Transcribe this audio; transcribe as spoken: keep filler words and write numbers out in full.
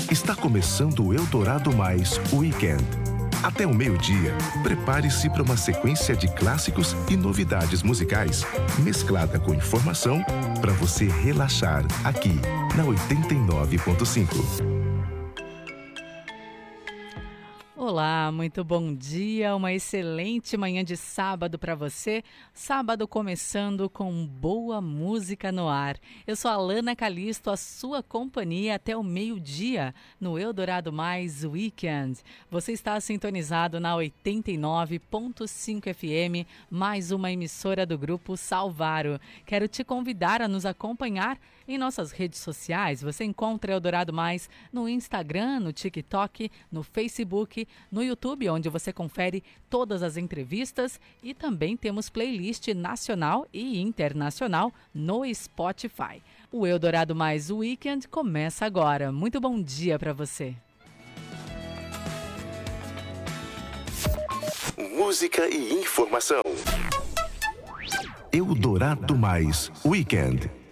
Está começando o Eldorado Mais Weekend. Até o meio-dia, prepare-se para uma sequência de clássicos e novidades musicais, mesclada com informação para você relaxar aqui na oitenta e nove ponto cinco. Olá, muito bom dia, uma excelente manhã de sábado para você. Sábado começando com boa música no ar. Eu sou a Lana Calisto, a sua companhia até o meio-dia no Eldorado Mais Weekend. Você está sintonizado na oitenta e nove ponto cinco F M, mais uma emissora do Grupo Salvaro. Quero te convidar a nos acompanhar em nossas redes sociais. Você encontra Eldorado Mais no Instagram, no TikTok, no Facebook, no YouTube, onde você confere todas as entrevistas, e também temos playlist nacional e internacional no Spotify. O Eldorado Mais Weekend começa agora. Muito bom dia para você. Música e informação. Eldorado Mais Weekend.